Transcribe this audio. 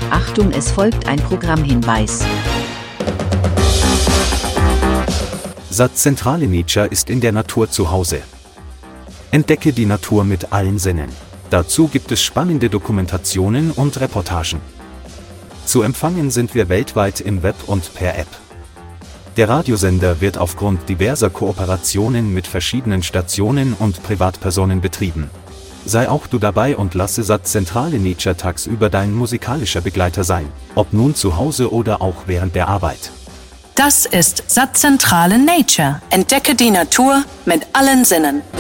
Achtung, es folgt ein Programmhinweis. Satzzentrale Nature ist in der Natur zu Hause. Entdecke die Natur mit allen Sinnen. Dazu gibt es spannende Dokumentationen und Reportagen. Zu empfangen sind wir weltweit im Web und per App. Der Radiosender wird aufgrund diverser Kooperationen mit verschiedenen Stationen und Privatpersonen betrieben. Sei auch du dabei und lasse Satzzentrale Nature tagsüber dein musikalischer Begleiter sein, ob nun zu Hause oder auch während der Arbeit. Das ist Satzzentrale Nature. Entdecke die Natur mit allen Sinnen.